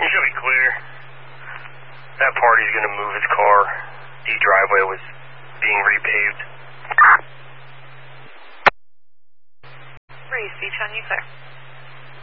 should be clear. That party's going to move his car. The driveway was being repaved. Race, Beach on you clear.